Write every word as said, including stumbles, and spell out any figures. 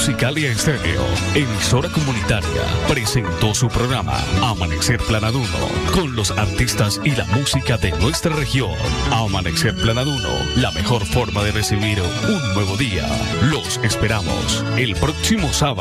Musicalia Estéreo, emisora comunitaria, presentó su programa Amanecer Planaduno, con los artistas y la música de nuestra región. Amanecer Planaduno, la mejor forma de recibir un nuevo día. Los esperamos el próximo sábado